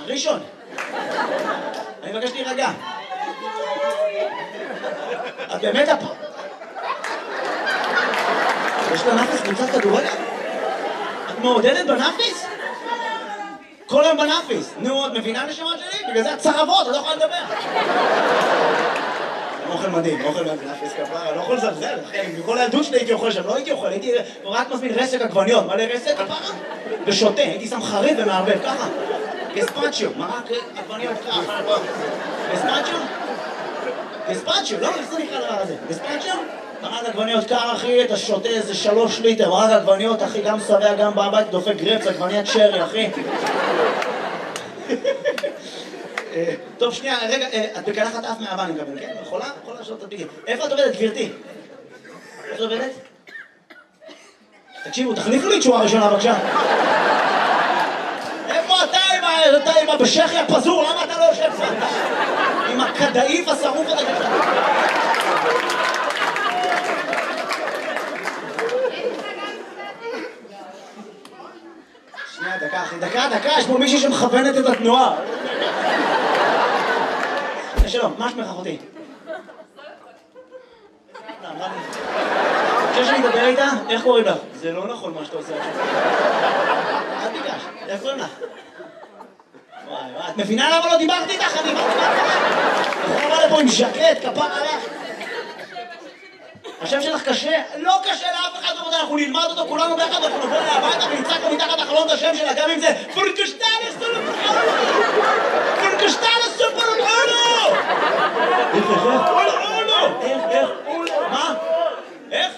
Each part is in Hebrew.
ראשון. אני מבקש להירגע. את באמת פה? יש לנאפיס קבוצת כדורגל? את מעודדת בנאפיס? כל היום בנאפיס. נו, את מבינה נשמה שלי? בגלל זה את צרבות, את לא יכולה לדבר. אוכל מדהים, אוכל מדהים, נאפיס כפרה, לא יכול לזלזל, אחי, מכל הילדות שלי הייתי אוכל שם, לא הייתי אוכל, הייתי רק מזמין רסק עגבניות, מלא רסק כפרה, ושותה, הייתי שם חריף ומערבב, ככה. גספצ'יו, מרק עגבניות ככה, גספצ'יו? גספצ'יו, לא, איך זה נקרא דבר הזה? גספצ'יו? מרק עגבניות קר, אחי, אתה שותה איזה 3 ליטר, מרק עגבניות, אחי, גם שבע, גם בבית, דופק גרפס, עגבניית שרי, אחי. טוב, שנייה, רגע, את בקלחת אף מהאבא, אני מקבל, כן? יכולה? יכולה לשאול את הדביגים. איפה את עובדת, גבירתי? איפה את עובדת? תקשיבו, תחליפו לי תשואה ראשונה, בבקשה. איפה אתה עם הבשכי הפזור? למה אתה לא יושב פה? עם הכדאיף השרוף הזה ככה. שנייה, דקה, אחי, דקה, יש פה מישהי שמכוונת את התנועה. שלום, מה שמך אחותי? חושב שאני אדבר איתה? איך קוראים לך? זה לא נכון מה שאתה עושה עכשיו. אל תיגש, איך קוראים לך? וואי, את מבינה למה לא דיברתי איתך? אני באתי מהתחלה. יכולה לפה עם ז'קט, כפר עליך. השם שלך קשה? לא קשה לאף אחד בבודה, אנחנו נלמד אותו כולנו ביחד, אנחנו נבוא להביתה ונצעק לו מתחת החלון את השם שלה, גם אם זה פורקשטלס סופרולו! פורקשטלס סופרולו! איך? מה? איך?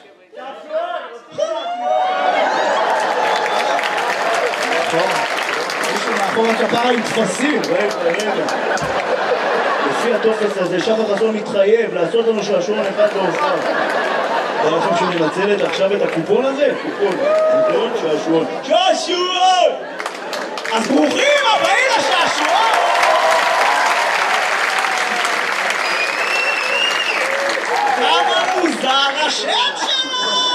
מישהו מאחור הכפרה עם תפסים, רגע. לפי הטופס הזה, שחר חסון מתחייב לעשות לנו שעשועון אחד לאופן. אתה לכם שהוא מנצלת עכשיו את הקופון הזה? קופון, שעשועון. שעשועון! אז ברוכים הבאים לשעשועון! כמה מוזר השם שלו!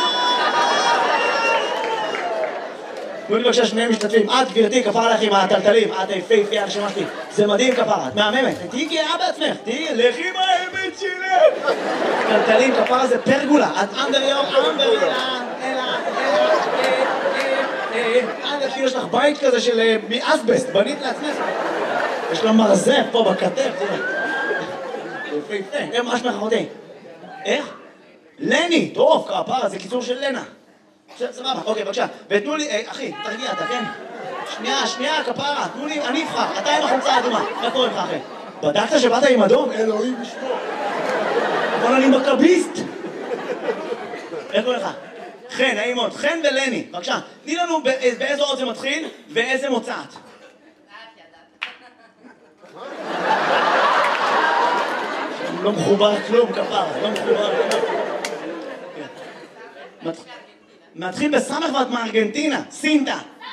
תנו לי בבקשה שני משתתפים, את גבירתי, כפרה לך עם הטלטלים, את היפהפייה הנשמה שלי, זה מדהים כפרה, את מהממת, תהיי גאה בעצמך, לך עם האמת שלך! טלטלים, כפרה זה פרגולה, את יש לך בית כזה של מאסבסט, בנית לעצמך, יש לה מרזף פה בכתף, יפהפה, מה שמך אחותי? איך? לני, טוב, כפרה, זה קיצור של לנה. סבבה, אוקיי, בבקשה. ותנו לי, אחי, תרגיע, אתה כן? שנייה, כפרה, תנו לי, אני אבחר, אתה עם החולצה האדומה. מה קורה לך, אחי? בדקת שבאת עם אדום? אלוהים ישמור. אבל אני מכביסט. איך קורה לך? חן, נעים מאוד. חן ולני, בבקשה. תני לנו באיזו אות זה מתחיל ואיזה מוצאת. לא מחובר כלום, כפרה, לא מחובר כלום. מתחיל בסמך ואת מארגנטינה, סינטה.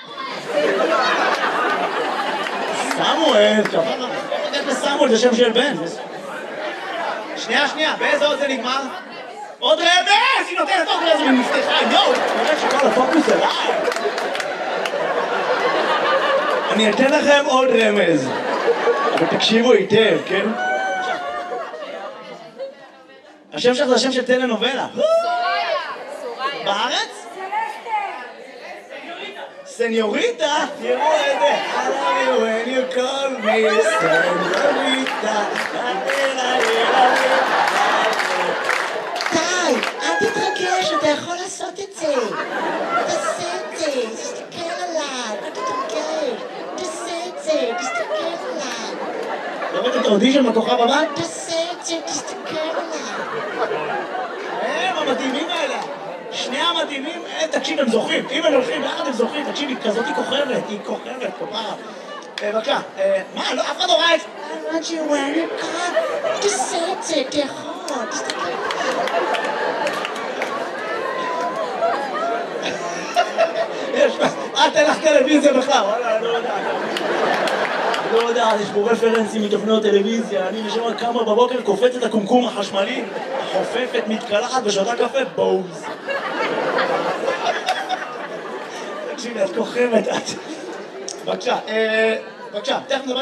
סמואל, כפרה. איך לסמואל זה שם של בן. שנייה, באיזה עוד זה נגמר? עוד רמז! היא נותנת עוד רמז ממפתחה, יואו! נראה שכל הפוקוס אליי. אני אתן לכם עוד רמז. אבל תקשיבו היטב, כן? השם שלך זה השם של טלנובלה. בארץ? סניוריטה? תראו את זה. I love you when you call me סניוריטה. די, אל תתרגש, אתה יכול לעשות את זה. תעשה את זה, תסתכל עליו, אל תתרגש. תעשה את זה, תסתכל עליו. לא ראית את האודישן בכוכב הבא? תעשה את זה, תסתכל עליו. הם המדהימים האלה. שני המדהימים, תקשיב, הם זוכרים. אם הם הולכים ביחד הם זוכרים. תקשיב, היא כזאת היא כוכבת, כפרה. בבקשה, מה? אף אחד לא ראה את זה. I want you when you come. תעשה את זה, תיכול, תסתכל. תן לך טלוויזיה בכלל. לא יודע, יש פה רפרנסים מתוכניות טלוויזיה. אני נשמע כמה בבוקר קופץ את הקומקום החשמלי, חופפת, מתקלחת ושותה קפה, בוז. תקשיבי, את כוכבת, את. בבקשה, תכף נדבר.